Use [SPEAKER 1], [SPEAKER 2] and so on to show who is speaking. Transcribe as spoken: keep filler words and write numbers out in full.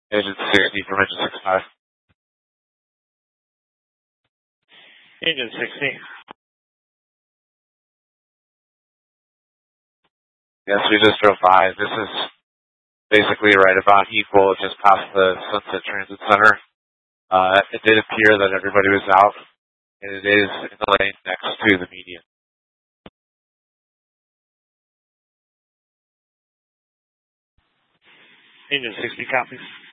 [SPEAKER 1] Agent sixty from Agent sixty-five.
[SPEAKER 2] Agent sixty.
[SPEAKER 1] Yes, we just drove by. This is basically right about equal, just past the Sunset Transit Center. Uh, it did appear that everybody was out, and it is in the lane next to the median.
[SPEAKER 2] Agent sixty copies.